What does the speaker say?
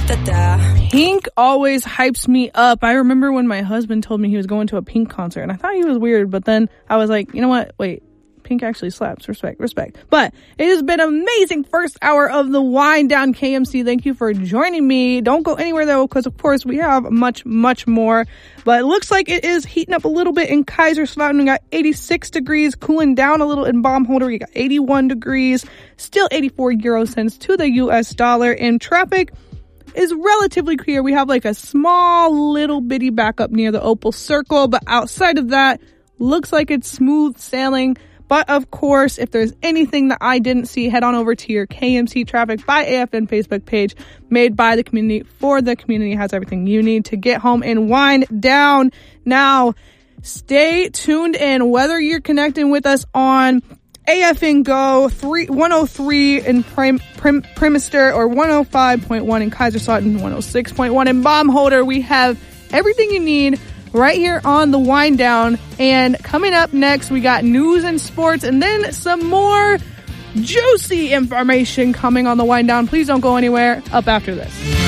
Pink always hypes me up. I remember when my husband told me he was going to a Pink concert, and I thought he was weird, but then I was like, you know what? Wait, Pink actually slaps. Respect. But it has been an amazing first hour of the Wind Down, KMC. Thank you for joining me. Don't go anywhere, though, because, of course, we have much, much more. But it looks like it is heating up a little bit in Kaiserslautern. We got 86 degrees, cooling down a little in Baumholder. We got 81 degrees, still 84 euro cents to the U.S. dollar. And traffic is relatively clear. We have like a small little bitty backup near the Opal Circle, but outside of that, looks like it's smooth sailing. But of course, if there's anything that I didn't see, head on over to your KMC Traffic by AFN Facebook page, made by the community for the community. It has everything you need to get home and wind down. Now, stay tuned in, whether you're connecting with us on AFN Go 103 in Primister or 105.1 in Kaiserslautern, 106.1 in Baumholder. We have everything you need right here on the Wind Down. And coming up next, we got news and sports, and then some more juicy information coming on the Wind Down. Please don't go anywhere. Up after this.